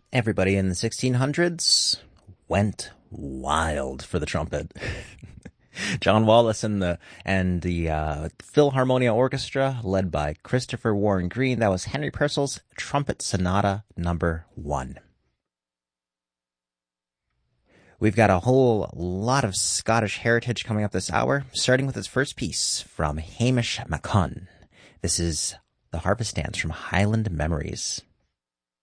Everybody in the 1600s went wild for the trumpet. John Wallace and the Philharmonia Orchestra, led by Christopher Warren Green. That was Henry Purcell's Trumpet Sonata Number 1. We've got a whole lot of Scottish heritage coming up this hour, starting with its first piece from Hamish MacCunn. This is The Harvest Dance from Highland Memories.